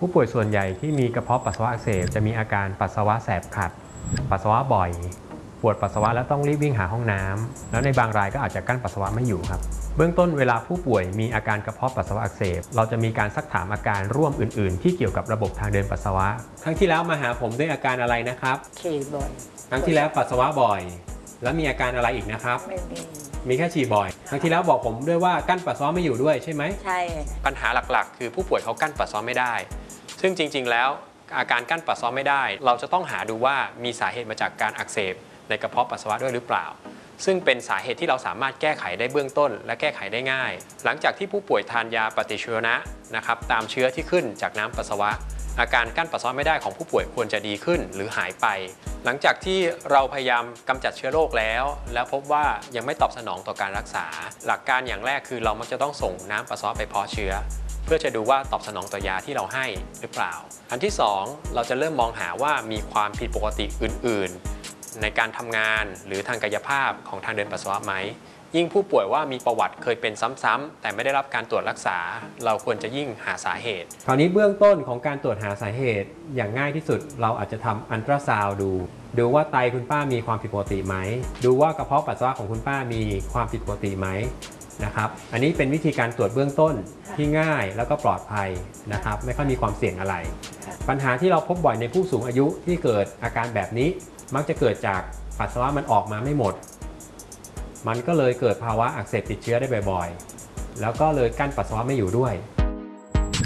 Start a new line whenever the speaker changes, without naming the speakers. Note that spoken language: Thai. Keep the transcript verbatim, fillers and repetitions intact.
ผู้ป่วยส่วนใหญ่ที่มีกระเพาะปัสสาวะอักเสบจะมีอาการปัสสาวะแสบขัดปัสสาวะบ่อยปวดปัสสาวะแล้วต้องรีบวิ่งหาห้องน้ำแล้วในบางรายก็อาจจะกั้นปัสสาวะไม่อยู่ครับเบื้องต้นเวลาผู้ป่วยมีอาการกระเพาะปัสสาวะอักเสบเราจะมีการซักถามอาการร่วมอื่นๆที่เกี่ยวกับระบบทางเดินปัสสาวะครั้งที่แล้วมาหาผมด้วยอาการอะไรนะครับ
ฉี่บ่อย
ครั้งที่แล้วปัสสาวะบ่อยแล้วมีอาการอะไรอีกนะครับ
ไม่มี
มีแค่ฉี่บ่อยครั้งที่แล้วบอกผมด้วยว่ากั้นปัสสาวะไม่อยู่ด้วยใช่ไหม
ใช่
ปัญหาหลักๆคือผู้ป่วยเขากั้นปัสสาวะไม่ได้ซึ่งจริงๆแล้วอาการกั้นปัสสาวะไม่ได้เราจะต้องหาดูว่ามีสาเหตุมาจากการอักเสบในกระเพาะปัสสาวะด้วยหรือเปล่าซึ่งเป็นสาเหตุที่เราสามารถแก้ไขได้เบื้องต้นและแก้ไขได้ง่ายหลังจากที่ผู้ป่วยทานยาปฏิชีวนะนะครับตามเชื้อที่ขึ้นจากน้ำปัสสาวะอาการกั้นปัสสาวะไม่ได้ของผู้ป่วยควรจะดีขึ้นหรือหายไปหลังจากที่เราพยายามกำจัดเชื้อโรคแล้วแล้วพบว่ายังไม่ตอบสนองต่อการรักษาหลักการอย่างแรกคือเรามักจะต้องส่งน้ำปัสสาวะไปเพาะเชื้อเพื่อจะดูว่าตอบสนองต่อยาที่เราให้หรือเปล่าอันที่สองเราจะเริ่มมองหาว่ามีความผิดปกติอื่นๆในการทำงานหรือทางกายภาพของทางเดินปัสสาวะไหมยิ่งผู้ป่วยว่ามีประวัติเคยเป็นซ้ำๆแต่ไม่ได้รับการตรวจรักษาเราควรจะยิ่งหาสาเหตุคราวนี้เบื้องต้นของการตรวจหาสาเหตุอย่างง่ายที่สุดเราอาจจะทำอัลตราซาวด์ดูดูว่าไตคุณป้ามีความผิดปกติไหมดูว่ากระเพาะปัสสาวะของคุณป้ามีความผิดปกติไหมนะครับอันนี้เป็นวิธีการตรวจเบื้องต้นที่ง่ายแล้วก็ปลอดภัยนะครับไม่ค่อยมีความเสี่ยงอะไรปัญหาที่เราพบบ่อยในผู้สูงอายุที่เกิดอาการแบบนี้มักจะเกิดจากปัสสาวะมันออกมาไม่หมดมันก็เลยเกิดภาวะอักเสบติดเชื้อได้บ่อยๆแล้วก็เลยกั้นปัสสาวะไม่อยู่ด้วย